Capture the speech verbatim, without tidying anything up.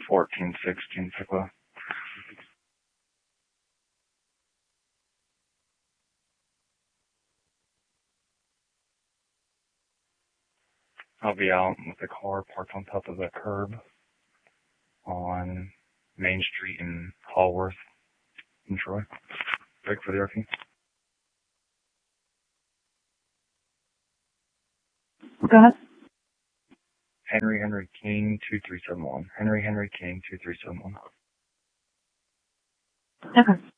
fourteen sixteen Pickla. I'll be out with the car parked on top of the curb on Main Street in Hallworth in Troy. Break for the R P. Go ahead. Henry Henry King two three seven one. Henry Henry King two three seven one. Okay.